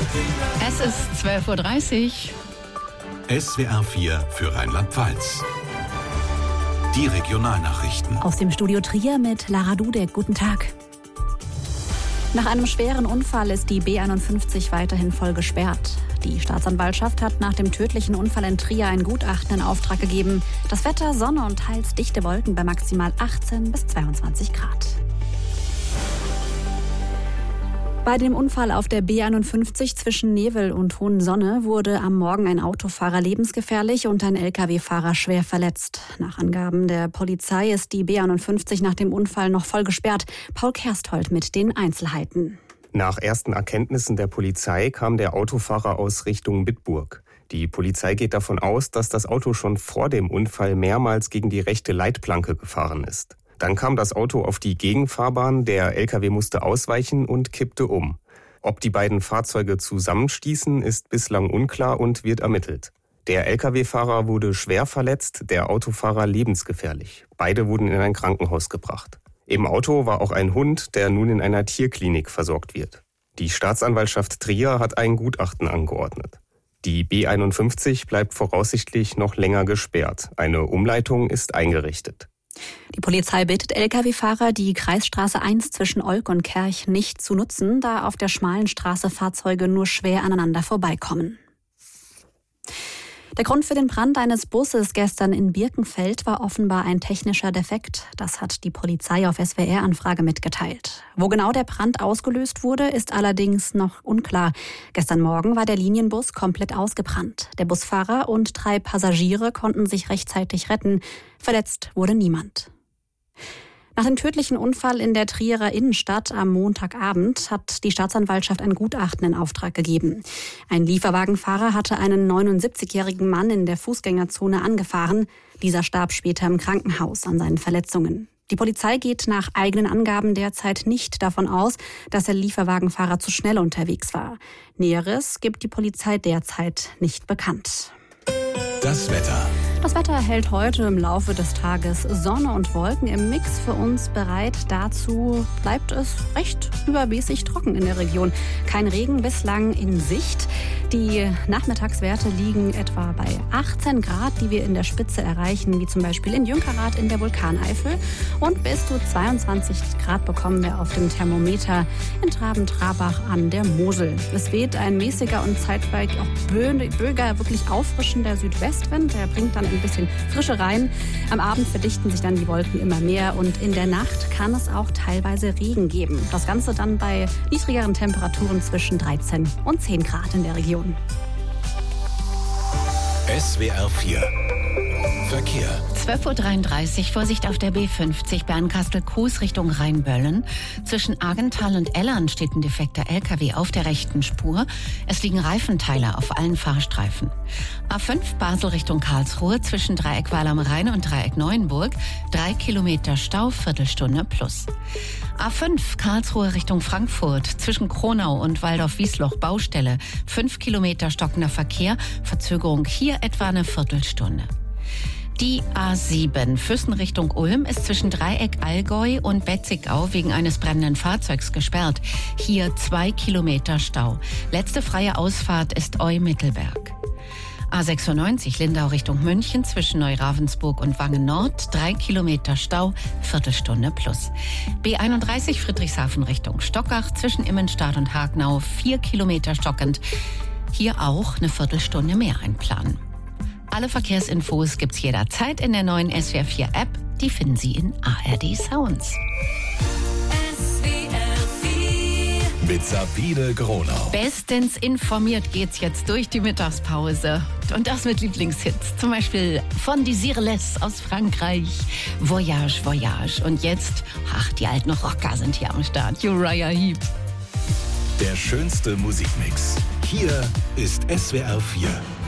Es ist 12:30 Uhr. SWR 4 für Rheinland-Pfalz. Die Regionalnachrichten. Aus dem Studio Trier mit Lara Dudek. Guten Tag. Nach einem schweren Unfall ist die B51 weiterhin voll gesperrt. Die Staatsanwaltschaft hat nach dem tödlichen Unfall in Trier ein Gutachten in Auftrag gegeben. Das Wetter, Sonne und teils dichte Wolken bei maximal 18 bis 22 Grad. Bei dem Unfall auf der B51 zwischen Newel und Hohensonne wurde am Morgen ein Autofahrer lebensgefährlich und ein Lkw-Fahrer schwer verletzt. Nach Angaben der Polizei ist die B51 nach dem Unfall noch voll gesperrt. Paul Kersthold mit den Einzelheiten. Nach ersten Erkenntnissen der Polizei kam der Autofahrer aus Richtung Bitburg. Die Polizei geht davon aus, dass das Auto schon vor dem Unfall mehrmals gegen die rechte Leitplanke gefahren ist. Dann kam das Auto auf die Gegenfahrbahn, der LKW musste ausweichen und kippte um. Ob die beiden Fahrzeuge zusammenstießen, ist bislang unklar und wird ermittelt. Der LKW-Fahrer wurde schwer verletzt, der Autofahrer lebensgefährlich. Beide wurden in ein Krankenhaus gebracht. Im Auto war auch ein Hund, der nun in einer Tierklinik versorgt wird. Die Staatsanwaltschaft Trier hat ein Gutachten angeordnet. Die B51 bleibt voraussichtlich noch länger gesperrt. Eine Umleitung ist eingerichtet. Die Polizei bittet Lkw-Fahrer, die Kreisstraße 1 zwischen Olk und Kerch nicht zu nutzen, da auf der schmalen Straße Fahrzeuge nur schwer aneinander vorbeikommen. Der Grund für den Brand eines Busses gestern in Birkenfeld war offenbar ein technischer Defekt. Das hat die Polizei auf SWR-Anfrage mitgeteilt. Wo genau der Brand ausgelöst wurde, ist allerdings noch unklar. Gestern Morgen war der Linienbus komplett ausgebrannt. Der Busfahrer und 3 Passagiere konnten sich rechtzeitig retten. Verletzt wurde niemand. Nach dem tödlichen Unfall in der Trierer Innenstadt am Montagabend hat die Staatsanwaltschaft ein Gutachten in Auftrag gegeben. Ein Lieferwagenfahrer hatte einen 79-jährigen Mann in der Fußgängerzone angefahren. Dieser starb später im Krankenhaus an seinen Verletzungen. Die Polizei geht nach eigenen Angaben derzeit nicht davon aus, dass der Lieferwagenfahrer zu schnell unterwegs war. Näheres gibt die Polizei derzeit nicht bekannt. Das Wetter. Das Wetter hält heute im Laufe des Tages Sonne und Wolken im Mix für uns bereit. Dazu bleibt es recht übermäßig trocken in der Region. Kein Regen bislang in Sicht. Die Nachmittagswerte liegen etwa bei 18 Grad, die wir in der Spitze erreichen, wie zum Beispiel in Jünkerath in der Vulkaneifel. Und bis zu 22 Grad bekommen wir auf dem Thermometer in Traben-Trabach an der Mosel. Es weht ein mäßiger und zeitweilig auch böiger, wirklich auffrischender Südwestwind. Der bringt dann ein bisschen Frische rein. Am Abend verdichten sich dann die Wolken immer mehr und in der Nacht kann es auch teilweise Regen geben. Das Ganze dann bei niedrigeren Temperaturen zwischen 13 und 10 Grad in der Region. SWR 4 Verkehr. 12:33 Uhr, Vorsicht auf der B50 Bernkastel-Kues Richtung Rheinböllen. Zwischen Argenthal und Ellern steht ein defekter LKW auf der rechten Spur. Es liegen Reifenteile auf allen Fahrstreifen. A5 Basel Richtung Karlsruhe zwischen Dreieck Weil am Rhein und Dreieck Neuenburg. 3 Kilometer Stau, Viertelstunde plus. A5 Karlsruhe Richtung Frankfurt zwischen Kronau und Waldorf-Wiesloch Baustelle. 5 Kilometer stockender Verkehr, Verzögerung hier etwa eine Viertelstunde. Die A7 Füssen Richtung Ulm ist zwischen Dreieck Allgäu und Wetzigau wegen eines brennenden Fahrzeugs gesperrt. Hier 2 Kilometer Stau. Letzte freie Ausfahrt ist Eu-Mittelberg. A96 Lindau Richtung München zwischen Neuravensburg und Wangen Nord. 3 Kilometer Stau, Viertelstunde plus. B31 Friedrichshafen Richtung Stockach zwischen Immenstadt und Hagenau. 4 Kilometer stockend. Hier auch eine Viertelstunde mehr einplanen. Alle Verkehrsinfos gibt's jederzeit in der neuen SWR 4 App. Die finden Sie in ARD Sounds. Mit Sabine Gronau. Bestens informiert geht's jetzt durch die Mittagspause. Und das mit Lieblingshits. Zum Beispiel von Désiré Les aus Frankreich. Voyage, Voyage. Und jetzt, die alten Rocker sind hier am Start. Uriah Heep. Der schönste Musikmix. Hier ist SWR 4.